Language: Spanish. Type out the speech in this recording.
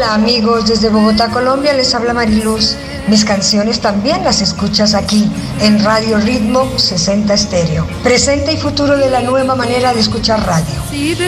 Hola amigos, desde Bogotá, Colombia, les habla Mariluz. Mis canciones también las escuchas aquí, en Radio Ritmo 60 Estéreo. Presente y futuro de la nueva manera de escuchar radio.